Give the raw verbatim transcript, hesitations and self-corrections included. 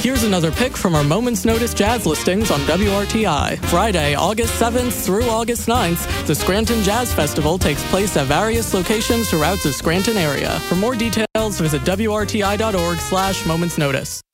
Here's another pick from our Moments Notice jazz listings on W R T I. Friday, August seventh through August ninth, the Scranton Jazz Festival takes place at various locations throughout the Scranton area. For more details, visit W R T I dot org slash Moments Notice.